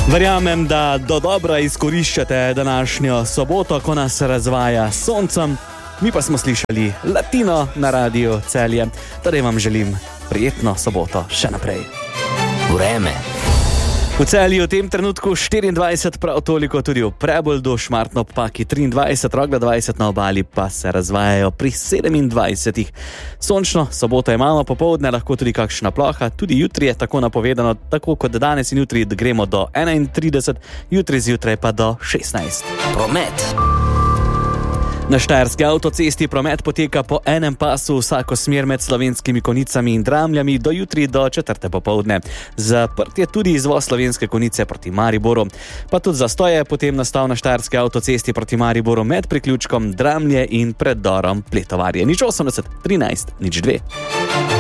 Verjamem, da dodobra izkoriščate današnjo soboto, ko nas razvaja s soncem. Mi pa smo slišali Latino na Radiu Celje. Torej vam želim prijetno soboto še naprej. Vreme. V Celju v tem trenutku 24, prav toliko tudi v Preboldu, Šmartno ob Paki 23, Rogla 20, na obali pa se razvajajo pri 27. Sončno, sobota je malo popoldne, lahko tudi kakšna ploha, tudi jutri je tako napovedano, tako kot danes in jutri gremo do 31, jutri zjutraj pa do 16. Promet. Na štajerski avtocesti promet poteka po enem pasu vsako smer med Slovenskimi Konjicami in Dramljami do jutri do 4. popoldne. Zaprt je tudi izvoz Slovenske Konjice proti Mariboru. Pa tudi zastoj je potem nastal na štajerski avtocesti proti Mariboru med priključkom Dramlje in preddorom Pletovarje. 080 13 02.